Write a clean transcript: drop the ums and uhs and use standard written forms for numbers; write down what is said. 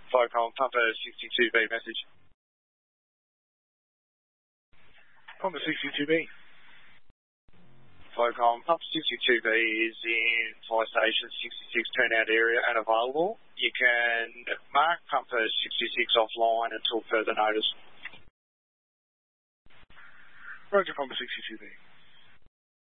Flycom, Pumper 62B message. Pumper 62B. Flycom, Pumper 62B is in Fire Station 66 turnout area and available. You can mark Pumper 66 offline until further notice. Roger, Pumper 62B.